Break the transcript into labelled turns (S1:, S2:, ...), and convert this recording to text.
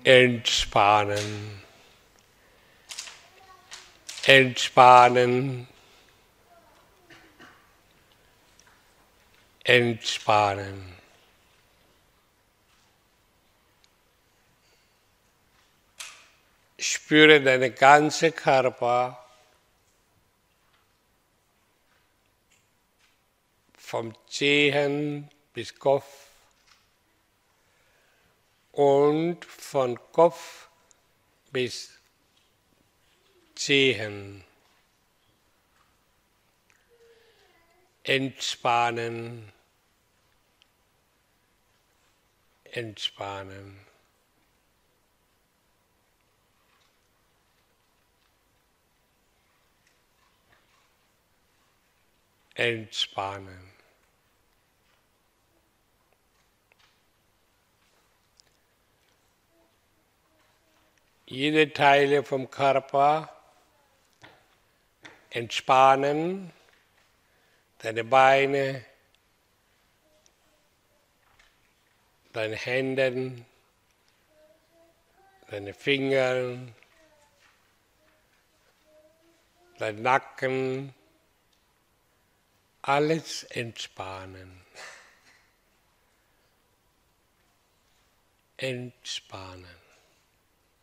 S1: Entspannen, entspannen, entspannen. Spüre deinen ganzen Körper vom Zehen bis Kopf und von Kopf bis Zehen. Entspannen, entspannen. Entspannen. Jede Teile vom Körper entspannen, deine Beine, deine Hände, deine Finger, dein Nacken, alles entspannen. Entspannen.